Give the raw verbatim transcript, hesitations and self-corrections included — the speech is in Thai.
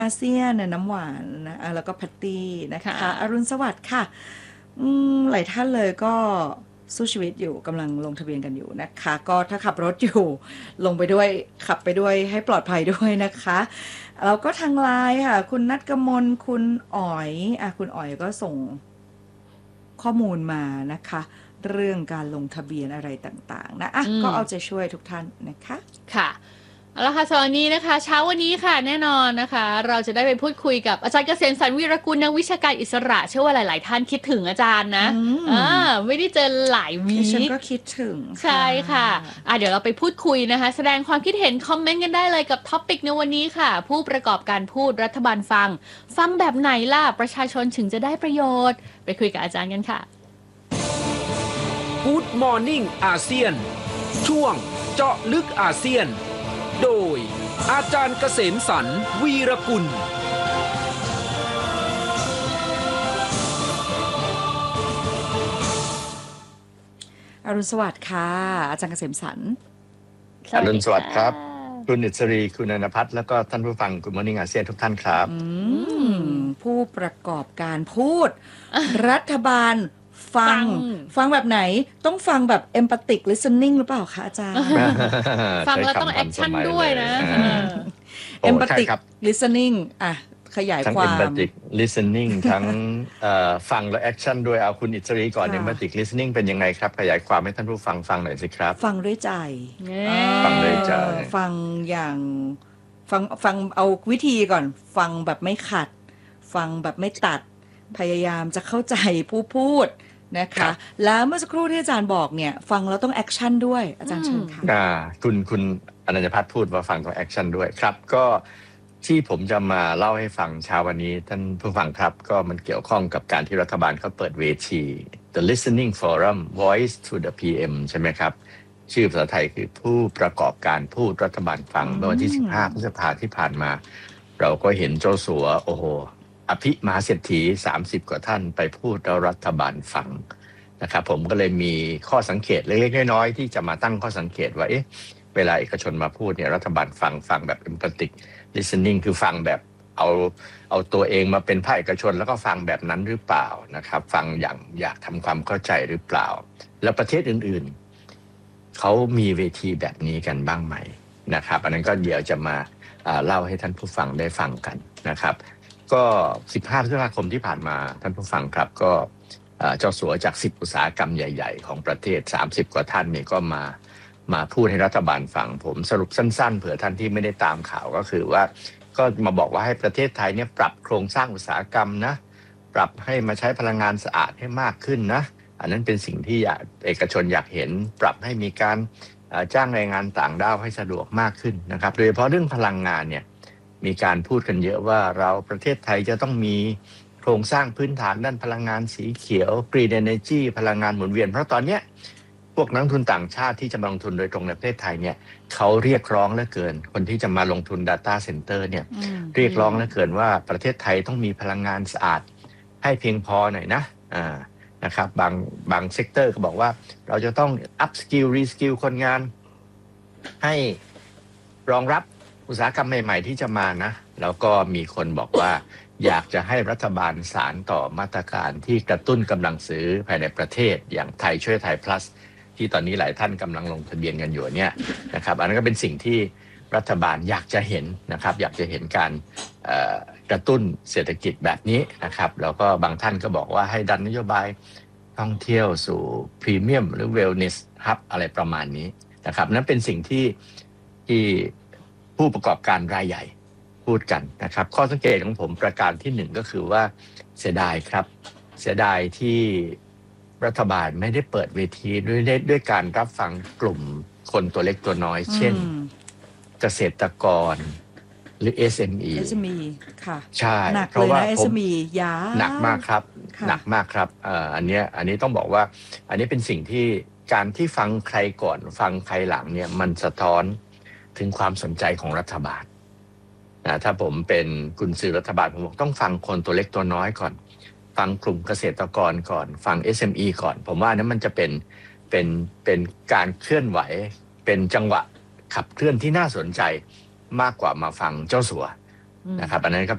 อาเซียนน่ะน้ำหวานนะอ่ะแล้วก็แพตตี้นะคะค่ะอรุณสวัสดิ์ค่ะอืมหลายท่านเลยก็สู้ชีวิตอยู่กำลังลงทะเบียนกันอยู่นะคะ ก็ถ้าขับรถอยู่ลงไปด้วยขับไปด้วยให้ปลอดภัยด้วยนะคะแล้วก็ทางไลน์ค่ะ คุณนัทกมลคุณอ๋อยอ่ะคุณอ๋อยก็ส่งข้อมูลมานะคะ เรื่องการลงทะเบียนอะไรต่างๆนะอ่ะอืมก็เอาใจช่วยทุกท่านนะคะค่ะเอาละค่ะสำหรับวันนี้นะคะ เช้าวันนี้ค่ะแน่นอนนะคะ เราจะได้ไปพูดคุยกับอาจารย์เกษมสรรวีรกุลนักวิชาการอิสระเชื่อว่าหลาย ๆ ท่านคิดถึงอาจารย์นะอืมอ่าไม่ได้เจอหลายวีดิฉันคก็คิดถึงใช่ค่ะอ่ะ เดี๋ยวเราไปพูดคุยนะคะ แสดงความคิดเห็นคอมเมนต์กันได้เลยกับท็อปิกในวันนี้ค่ะ ผู้ประกอบการพูดรัฐบาลฟัง ฟังแบบไหนล่ะ ประชาชนถึงจะได้ประโยชน์ ไปคุยกับอาจารย์กันค่ะ Good Morning อาเซียนช่วงเจาะลึกอาเซียน โดยอาจารย์เกษมสรรวีรกุลอรุณสวัสดิ์ค่ะ อาจารย์เกษมสรรสวัสดีอรุณสวัสดิ์ครับค่ะคุณอิสรีคุณอนพัฒน์แล้วก็ท่านผู้ฟังคุณมอร์นิ่งอาเซียนทุกท่านครับอืมผู้ประกอบการพูด รัฐบาลฟังฟังฟังแบบไหนต้องฟังแบบ empathic listening หรือเปล่าคะอาจารย์ฟังแล้วต้องแอคชั่นด้วยนะอ่า โอ้ empathic ใช่ครับ listening อ่ะ ขยายทั้งความ empathic listening ทั้งเอ่อฟังและแอคชั่นด้วยเอาคุณอิสรีก่อนค่ะ empathic listening เป็นยังไงครับ ขยายความให้ท่านผู้ฟังฟังหน่อยสิครับฟังด้วยใจเย้อ่าฟังด้วยใจฟังอย่างฟังฟังเอาวิธีก่อน ฟังแบบไม่ขัด ฟังแบบไม่ตัด พยายามจะเข้าใจผู้พูดนะครัคะบแล้วเมื่อสักครู่ที่อาจารย์บอกเนี่ย ฟังแล้วต้องแอคชั่นด้วยอาจารย์เชิญค่ะอ่าคุณคุณอนัญญพัฒน์พูดว่าฟังต้องแอคชั่นด้วยครับ ก็ที่ผมจะมาเล่าให้ฟังเช้าวันนี้ท่านผู้ฟังครับ ก็มันเกี่ยวข้องกับการที่รัฐบาลเขาเปิดเวที The Listening Forum Voice to the พี เอ็ม ใช่ไหมครับ ชื่อภาษาไทยคือผู้ประกอบการพูดรัฐบาลฟังอืมเมื่อวันที่ สิบห้า พฤษภาที่ผ่านมา เราก็เห็นเจ้าสัวโอ้โห อภิมหาเศรษฐี สามสิบ กว่าท่านไปพูดแล้วรัฐบาลฟังนะครับผมก็เลยมีข้อสังเกตเล็กๆน้อยๆที่จะมาตั้งข้อสังเกตว่าเอ๊ะเวลาเอกชนมาพูดเนี่ยรัฐบาลฟังฟังแบบ empathic listening คือฟังแบบเอาเอาตัวเองมาเป็นภาคเอกชนแล้วก็ฟังแบบนั้นหรือเปล่านะครับฟังอย่างอยากทำความเข้าใจหรือเปล่า แล้วประเทศอื่นๆเขามีเวทีแบบนี้กันบ้างไหมนะครับอันนั้นก็เดี๋ยวจะมาอ่าเล่าให้ท่านผู้ฟังได้ฟังกันนะครับ ก็ สิบห้า พฤษภาคมที่ผ่านมาท่านผู้ฟังครับก็เอ่อเจ้าสัวจาก สิบ อุตสาหกรรมใหญ่ ๆ ของประเทศ สามสิบ กว่าท่านเนี่ยก็มามาพูดให้รัฐบาลฟังผมสรุปสั้นๆเผื่อท่านที่ไม่ได้ตามข่าวก็คือว่าก็มาบอกว่าให้ประเทศไทยเนี่ยปรับโครงสร้างอุตสาหกรรมนะปรับให้มาใช้พลังงานสะอาดให้มากขึ้นนะอันนั้นเป็นสิ่งที่อยากเอกชนอยากเห็นปรับให้มีการเอ่อจ้างแรงงานต่างด้าวให้สะดวกมากขึ้นนะครับโดยเฉพาะเรื่องพลังงานเนี่ยมีการพูดกันเยอะว่าเราประเทศไทยจะต้องมีโครงสร้างพื้นฐานด้านพลังงานสีเขียว Green Energy พลังงานหมุนเวียนเพราะตอนเนี้ยพวกนักลงทุนต่างชาติที่จะมาลงทุนโดยตรงในประเทศไทยเนี่ยเขาเรียกร้องเหลือเกินคนที่จะมาลงทุน Data Center เนี่ยอืมเรียกร้องเหลือเกินว่าประเทศไทยต้องมีพลังงานสะอาดให้เพียงพอหน่อยนะอ่านะครับบางบางเซกเตอร์ก็บอกว่าเราจะต้อง up skill re skill คนงานให้รองรับอุตสาหกรรมใหม่ๆที่จะมานะแล้วก็มีคนบอกว่าอยากจะให้รัฐบาลสานต่อมาตรการที่กระตุ้นกำลังซื้อภายในประเทศอย่างไทยช่วยไทย plus ที่ตอนนี้หลายท่านกำลังลงทะเบียนกันอยู่เนี่ยนะครับอันนั้นก็เป็นสิ่งที่รัฐบาลอยากจะเห็นนะครับอยากจะเห็นการเอ่อกระตุ้นเศรษฐกิจแบบนี้นะครับแล้วก็บางท่านก็บอกว่าให้ดันนโยบายท่องเที่ยวสู่พรีเมียมหรือ wellness hub อะไรประมาณนี้นะครับนั่นเป็นสิ่งที่ที่ผู้ประกอบการรายใหญ่พูดกันนะครับข้อสังเกตของผมประการที่หนึ่งก็คือว่าเสียดายครับเสียดายที่รัฐบาลไม่ได้เปิดเวทีด้วยด้วยการรับฟังกลุ่มคนตัวเล็กตัวน้อย เช่นอืมเกษตรกรหรือ เอส เอ็ม อีเอส เอ็ม อี ค่ะใช่หนักเพเลยราะว่านะผมเอส เอ็ม อี ยาวหนักมากครับค่ะหนักมากครับเอ่ออันเนี้ยอันนี้ต้องบอกว่า อันนี้เป็นสิ่งที่การที่ฟังใครก่อนฟังใครหลังเนี่ยมันสะท้อนถึงความสนใจของรัฐบาลนะถ้าผมเป็นกุญสือรัฐบาลผมบอกต้องฟังคนตัวเล็กตัวน้อยก่อน ฟังกลุ่มเกษตรกรก่อน ฟัง เอส เอ็ม อี ก่อน ผมว่าอันนั้นมันจะเป็นเป็นเป็นการเคลื่อนไหวเป็นจังหวะขับเคลื่อนที่น่าสนใจมากกว่ามาฟังเจ้าสัวอืมนะครับอันนั้นก็